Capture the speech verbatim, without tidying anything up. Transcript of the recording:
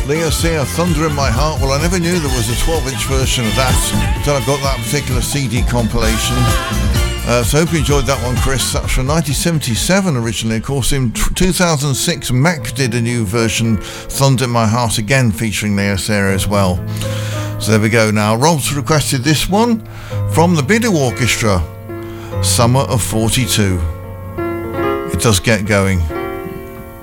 Leo Sayer, Thunder in My Heart. Well, I never knew there was a twelve-inch version of that until I got that particular C D compilation. Uh, so I hope you enjoyed that one, Chris. That's from nineteen seventy-seven originally. Of course, in two thousand six, Mac did a new version, Thunder in My Heart, again featuring Leo Sayer as well. So there we go now. Rob's requested this one from the Bidu Orchestra, Summer of forty-two. It does get going.